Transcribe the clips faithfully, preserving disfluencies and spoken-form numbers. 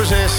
over zes.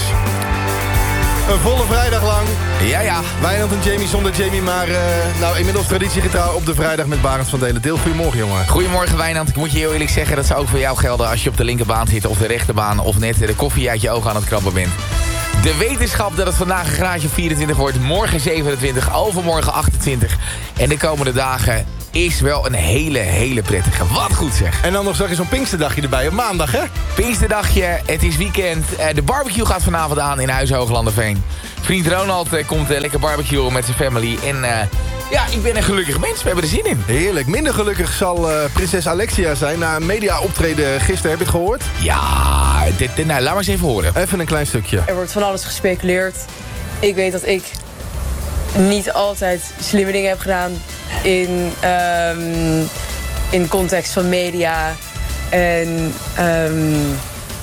Een volle vrijdag lang. Ja, ja. Wijnand en Jamie zonder Jamie, maar uh, nou, inmiddels traditiegetrouw op de vrijdag met Barend van Delen. Deel, goedemorgen, jongen. Goedemorgen, Wijnand. Ik moet je heel eerlijk zeggen, dat zou ook voor jou gelden als je op de linkerbaan zit of de rechterbaan of net de koffie uit je ogen aan het krabben bent. De wetenschap dat het vandaag een graadje vierentwintig wordt, morgen zevenentwintig, overmorgen achtentwintig en de komende dagen is wel een hele, hele prettige. Wat goed zeg. En dan nog straks zo'n Pinksterdagje erbij op maandag, hè? Pinksterdagje, het is weekend. De barbecue gaat vanavond aan in Huis Hooglanderveen. Vriend Ronald komt lekker barbecuen met zijn family. En uh, ja, ik ben een gelukkig mens. We hebben er zin in. Heerlijk. Minder gelukkig zal uh, prinses Alexia zijn na een media-optreden gisteren. Heb je het gehoord? Ja, dit, dit, nou, laat maar eens even horen. Even een klein stukje. Er wordt van alles gespeculeerd. Ik weet dat ik niet altijd slimme dingen heb gedaan in, um, in context van media. En, um,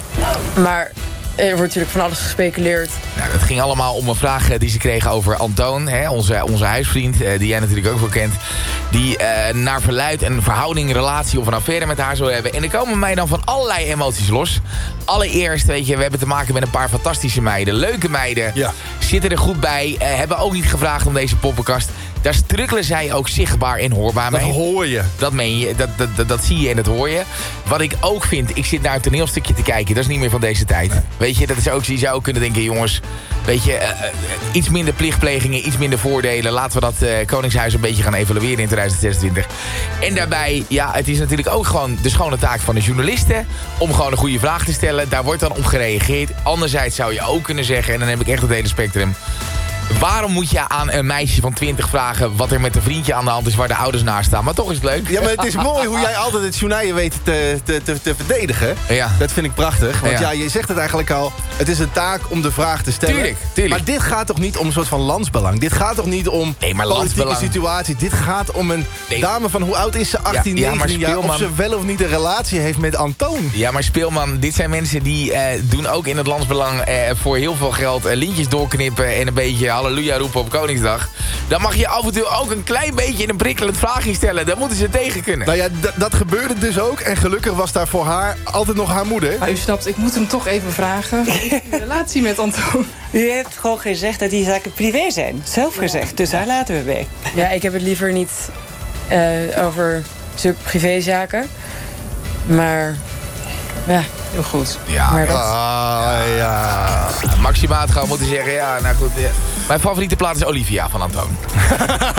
maar er wordt natuurlijk van alles gespeculeerd. Nou, het ging allemaal om een vraag die ze kregen over Antoon, hè, onze, onze huisvriend, die jij natuurlijk ook wel kent. Die uh, naar verluidt een verhouding, een relatie of een affaire met haar zou hebben. En er komen mij dan van allerlei emoties los. Allereerst, weet je, we hebben te maken met een paar fantastische meiden. Leuke meiden. Ja. Zitten er goed bij. Uh, hebben ook niet gevraagd om deze poppenkast. Daar strukkelen zij ook zichtbaar en hoorbaar mee. Dat hoor je. Dat meen je, dat, dat, dat, dat zie je en dat hoor je. Wat ik ook vind, ik zit naar een toneelstukje te kijken. Dat is niet meer van deze tijd. Nee. Weet je, dat is ook, je zou ook kunnen denken, jongens, weet je, uh, uh, iets minder plichtplegingen, iets minder voordelen. Laten we dat uh, Koningshuis een beetje gaan evalueren in twintig zesentwintig. En daarbij, ja, het is natuurlijk ook gewoon de schone taak van de journalisten om gewoon een goede vraag te stellen. Daar wordt dan op gereageerd. Anderzijds zou je ook kunnen zeggen, en dan heb ik echt het hele spectrum, waarom moet je aan een meisje van twintig vragen wat er met een vriendje aan de hand is waar de ouders naast staan? Maar toch is het leuk. Ja, maar het is mooi hoe jij altijd het journaal weet te, te, te, te verdedigen. Ja. Dat vind ik prachtig. Want ja. ja, je zegt het eigenlijk al. Het is een taak om de vraag te stellen. Tuurlijk, tuurlijk. Maar dit gaat toch niet om een soort van landsbelang? Dit gaat toch niet om nee, maar politieke situatie? Dit gaat om een nee. dame van, hoe oud is ze? achttien, ja, ja, negentien jaar. Of ze wel of niet een relatie heeft met Antoon. Ja, maar Speelman, dit zijn mensen die uh, doen ook in het landsbelang uh, voor heel veel geld uh, lintjes doorknippen en een beetje halleluja roepen op Koningsdag. Dan mag je af en toe ook een klein beetje een prikkelend vraagje stellen. Daar moeten ze tegen kunnen. Nou ja, dat gebeurde dus ook. En gelukkig was daar voor haar altijd nog haar moeder. Maar u snapt, ik moet hem toch even vragen. De relatie met Antoon. U heeft gewoon gezegd dat die zaken privé zijn. Zelf gezegd. Dus daar laten we bij. Ja, ik heb het liever niet uh, over zulke privézaken. Maar ja, heel goed. Ja, maar dat... ah, ja. Maxima had gewoon moeten zeggen, ja, nou goed. Ja. Mijn favoriete plaat is Olivia van Antoon.